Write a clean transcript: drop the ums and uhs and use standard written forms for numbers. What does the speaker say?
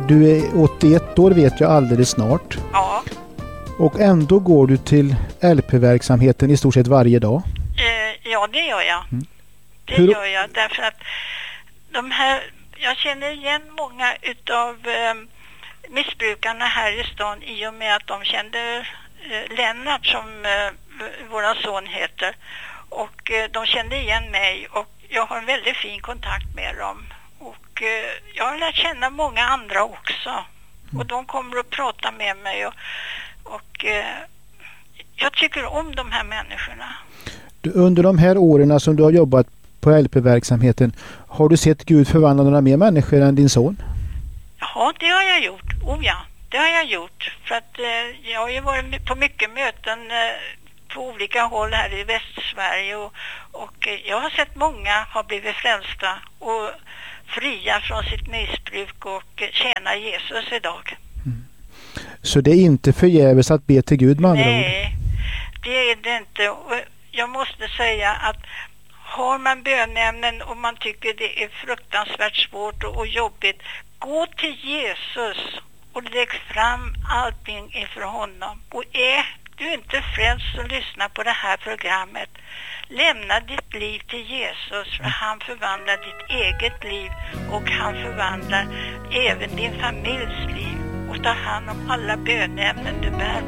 Du är 81 år vet jag alldeles snart. Ja. Och ändå går du till LP-verksamheten i stort sett varje dag. Ja, det gör jag. Det Hur... gör jag därför att jag känner igen många utav missbrukarna här i stan i och med att de kände Lennart som våran son heter. Och de kände igen mig och jag har en väldigt fin kontakt med dem. Och jag har lärt känna många andra också. Och de kommer att prata med mig och jag tycker om de här människorna. Under de här åren som du har jobbat på LP-verksamheten, har du sett Gud förvandla några mer människor än din son? Ja, det har jag gjort. Ja, det har jag gjort. För att jag har ju varit på mycket möten på olika håll här i Västsverige och jag har sett många ha blivit frälsta och fria från sitt missbruk och tjäna Jesus idag. Så det är inte förgäves att be till Gud med andra ord? Nej, det är det inte. Och jag måste säga att har man bönämnen och man tycker det är fruktansvärt svårt och jobbigt, gå till Jesus och lägg fram allting inför honom. Och är du inte frälst och lyssna på det här programmet, lämna ditt liv till Jesus, för han förvandlar ditt eget liv och han förvandlar även din familjs liv och tar hand om alla bönämnen du bär